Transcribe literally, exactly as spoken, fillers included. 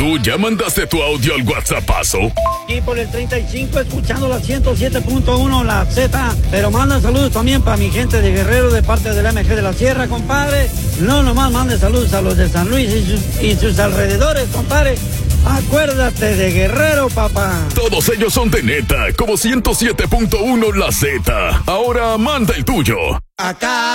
¿Tú ya mandaste tu audio al WhatsAppazo? Aquí por el treinta y cinco escuchando la ciento siete punto uno, la Z. Pero manda saludos también para mi gente de Guerrero de parte del M G de la Sierra, compadre. No nomás mande saludos a los de San Luis y sus, y sus alrededores, compadre. Acuérdate de Guerrero, papá. Todos ellos son de neta, como ciento siete punto uno la Z. Ahora manda el tuyo. Acá.